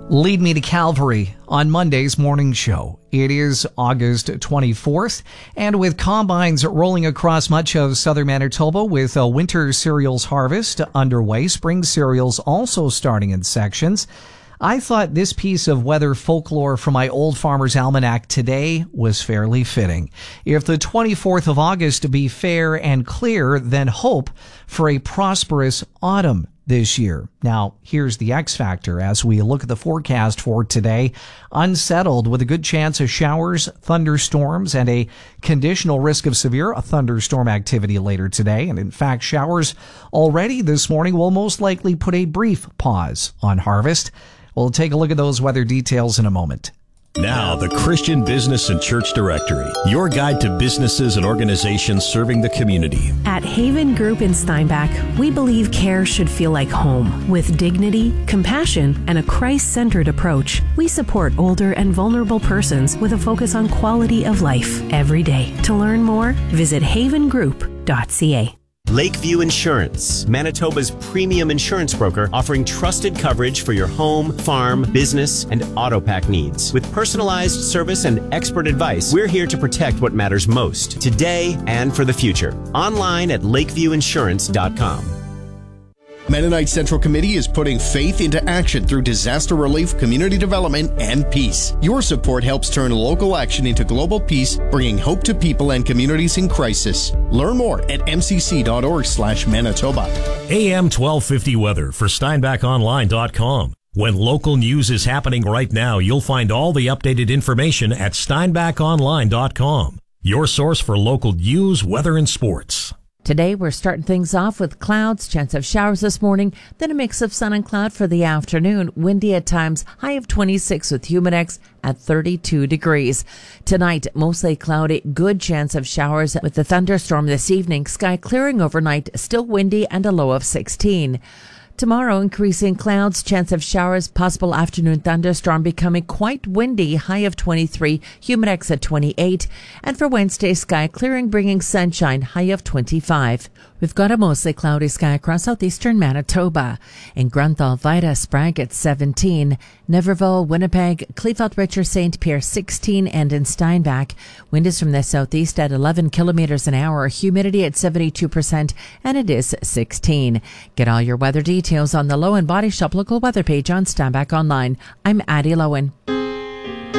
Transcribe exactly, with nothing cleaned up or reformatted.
Lead Me to Calvary on Monday's morning show. It is August twenty-fourth, and with combines rolling across much of southern Manitoba with a winter cereals harvest underway, spring cereals also starting in sections, I thought this piece of weather folklore from my Old Farmer's Almanac today was fairly fitting. If the twenty-fourth of August be fair and clear, then hope for a prosperous autumn this year. Now, here's the X factor as we look at the forecast for today. Unsettled with a good chance of showers, thunderstorms, and a conditional risk of severe thunderstorm activity later today. And in fact, showers already this morning will most likely put a brief pause on harvest. We'll take a look at those weather details in a moment. Now, the Christian Business and Church Directory, your guide to businesses and organizations serving the community. At Haven Group in Steinbach, we believe care should feel like home. With dignity, compassion, and a Christ-centered approach, we support older and vulnerable persons with a focus on quality of life every day. To learn more, visit haven group dot c a. Lakeview Insurance, Manitoba's premium insurance broker, offering trusted coverage for your home, farm, business, and auto pack needs. With personalized service and expert advice, we're here to protect what matters most, today and for the future. Online at lakeview insurance dot com. Mennonite Central Committee is putting faith into action through disaster relief, community development, and peace. Your support helps turn local action into global peace, bringing hope to people and communities in crisis. Learn more at m c c dot org slash Manitoba. A M twelve fifty weather for steinbach online dot com. When local news is happening right now, you'll find all the updated information at steinbach online dot com. Your source for local news, weather, and sports. Today, we're starting things off with clouds, chance of showers this morning, then a mix of sun and cloud for the afternoon. Windy at times, high of twenty-six with Humidex at thirty-two degrees. Tonight, mostly cloudy, good chance of showers with the thunderstorm this evening. Sky clearing overnight, still windy and a low of sixteen. Tomorrow, increasing clouds, chance of showers, possible afternoon thunderstorm becoming quite windy, high of twenty-three, Humidex at twenty-eight. And for Wednesday, sky clearing, bringing sunshine, high of twenty-five. We've got a mostly cloudy sky across southeastern Manitoba. In Grunthal, Vida, Sprague at seventeen. Neverville, Winnipeg, Kleefeld, Richer, Saint Pierre sixteen, and in Steinbach, wind is from the southeast at eleven kilometers an hour, humidity at seventy-two percent, and it is sixteen. Get all your weather details on the Lowen Body Shop local weather page on Steinbach Online. I'm Addie Lowen.